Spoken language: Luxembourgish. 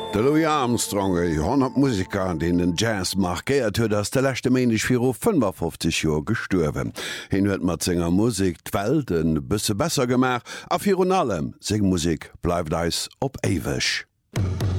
De Louis Armstrong e 100 Musiker, den den Jazz markéiert huet, ass der lächte Menich fir 55 Joer gestuerwen. Hin huet mat zénger Musik d'Welt en bësse besser gemach, a fir un allem seg Musik bleif eis op éiwech.